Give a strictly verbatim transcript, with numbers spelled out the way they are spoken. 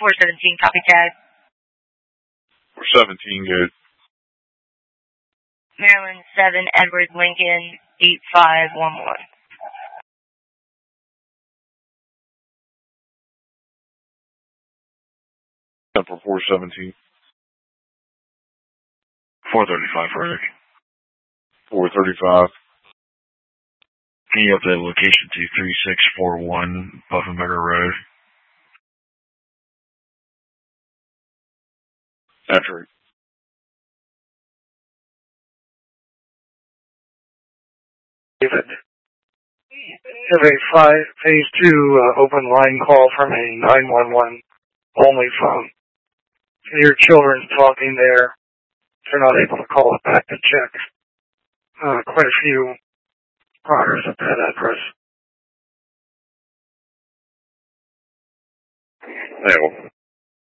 four seventeen, copy tag. four seventeen, good. Maryland seven, Edward Lincoln, eight five one one. Temple four seventeen. four thirty-five, Frederick. four thirty-five. Can you update location to three six four one Buffenberger Road? After. David. You have a five, phase two uh, open line call from a nine one one only phone. Your children's talking there. They're not able to call it back to check. Uh, quite a few routers at that address. Yeah, well,